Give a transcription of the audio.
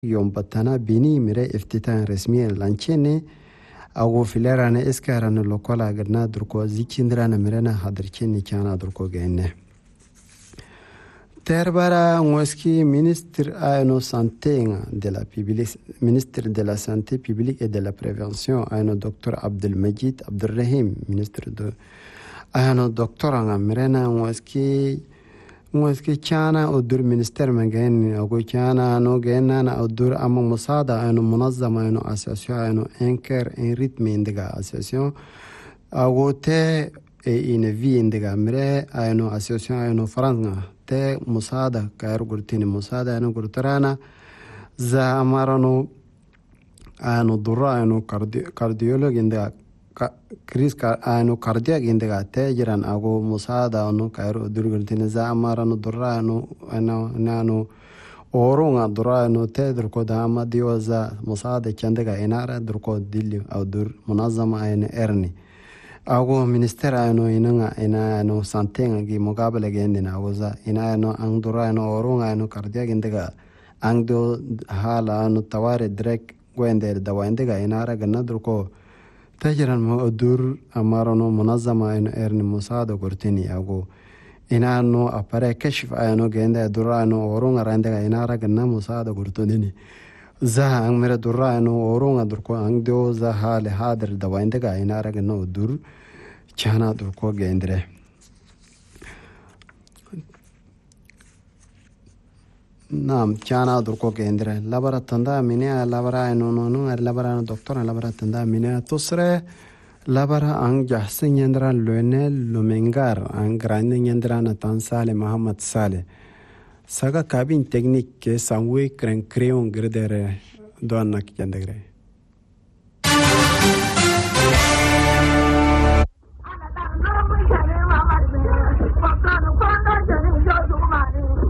يوم بطانا بيني مري افتتاح رسمي لانشيني أو فيلرانا إسكارانا لوكولا قدنا دركو زيكيندرانا مرينا حضرشيني كانا دركو جيني Terbara Moueski, ministre ANO Santé de la ministre de la Santé publique et de la Prévention, ANO Dr Abdelmajid Abdelrahim, ministre de ANO Dr Mirena Moueski Chana Odur ministère Magani, Ogo Chana, No Genana Odur Amo Mosada, ANO Monazama, ANO Association, ANO Enker, en rythme indiga association, Ogo Te et une vie indiga Mire, ANO Association, ANO Franga. مساعدة كايرو قرتيني مساعدة أنا قرترانا زا أمارانو أنا ضرا أنا كارديولوج عندها كريس أنا كاردياك عندها تاجران أقو مساعدة أنا كايرو دور قرتيني زا أمارانو ضرا أنا أورونا ضرا أنا تدر كودا أما ديو زا مساعدة عندها إنارة در كود ديلي أو در منظمة أنا إرني Ago minister ano inanga ina no santenga gi mugabale gende na goza ina no angdura no orunga no kardia gendega angdo hala no taware direct gwende da wendega ina ra ganna durko tajiran mo odur amaro no munazzama ina erni musado gortini ago ina no apare kashif ano gende dura no orunga randega ina ra ganna musado gortoni za ang mera durra no orunga durko ang do za hale hadir da wendega ina ra ganna odur chana durko gendre nam chana durko gendre labara tanda minia labara no labara no doctor labara tanda minia tosre labara ang jahsin yandra lone lumengar ang grande yandra na tansale Muhammad Saleh saga cabine technique ke sangwe kren creon gredere doanak yandegre